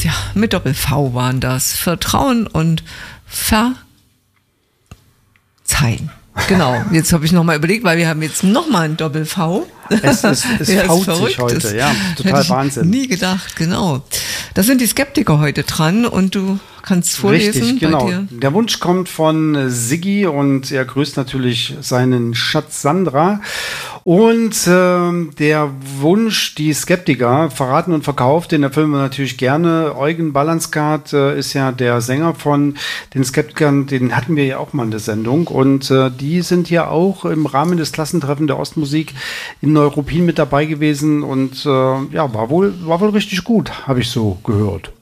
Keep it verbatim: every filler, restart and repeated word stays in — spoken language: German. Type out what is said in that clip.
ja, mit Doppel-V waren das. Vertrauen und Verzeihen. Genau, jetzt habe ich nochmal überlegt, weil wir haben jetzt nochmal ein Doppel-V. Es, es, es ja, haut sich heute, ist. ja, total Hätte ich Wahnsinn. Nie gedacht, genau. Da sind die Skeptiker heute dran und du kannst vorlesen. Richtig, genau. Bei dir. Der Wunsch kommt von Siggi und er grüßt natürlich seinen Schatz Sandra. Und äh, der Wunsch, die Skeptiker verraten und verkauft, den erfüllen wir natürlich gerne. Eugen Balanskart äh, ist ja der Sänger von den Skeptikern, den hatten wir ja auch mal in der Sendung. Und äh, die sind ja auch im Rahmen des Klassentreffens der Ostmusik in Neuruppin mit dabei gewesen. Und äh, ja, war wohl, war wohl richtig gut, habe ich so gehört.